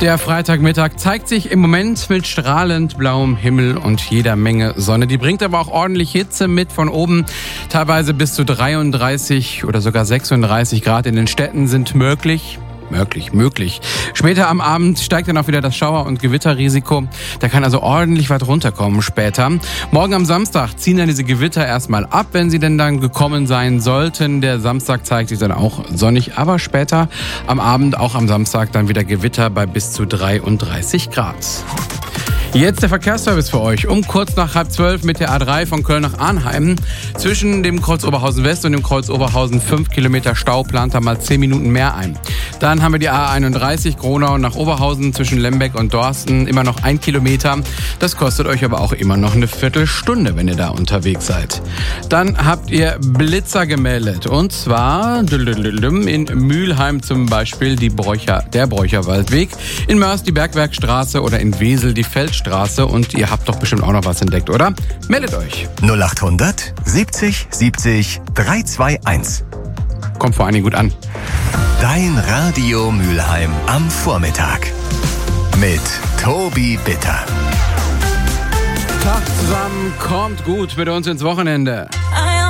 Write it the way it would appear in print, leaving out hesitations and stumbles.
Der Freitagmittag zeigt sich im Moment mit strahlend blauem Himmel und jeder Menge Sonne. Die bringt aber auch ordentlich Hitze mit von oben. Teilweise bis zu 33 oder sogar 36 Grad in den Städten sind möglich. Später am Abend steigt dann auch wieder das Schauer- und Gewitterrisiko. Da kann also ordentlich was runterkommen später. Morgen am Samstag ziehen dann diese Gewitter erstmal ab, wenn sie denn dann gekommen sein sollten. Der Samstag zeigt sich dann auch sonnig, aber später am Abend, auch am Samstag, dann wieder Gewitter bei bis zu 33 Grad. Jetzt der Verkehrsservice für euch. Um kurz nach 11:30 mit der A3 von Köln nach Arnheim. Zwischen dem Kreuz Oberhausen West und dem Kreuz Oberhausen 5 Kilometer Stau, plant da mal 10 Minuten mehr ein. Dann haben wir die A31 Gronau nach Oberhausen zwischen Lembeck und Dorsten, immer noch 1 Kilometer. Das kostet euch aber auch immer noch eine Viertelstunde, wenn ihr da unterwegs seid. Dann habt ihr Blitzer gemeldet. Und zwar in Mülheim zum Beispiel der Bräucherwaldweg, in Mörs die Bergwerkstraße oder in Wesel die Feldstraße. Und ihr habt doch bestimmt auch noch was entdeckt, oder? Meldet euch. 0800 70 70 321. Kommt vor allen Dingen gut an. Dein Radio Mülheim am Vormittag. Mit Tobi Bitter. Tag zusammen, kommt gut mit uns ins Wochenende.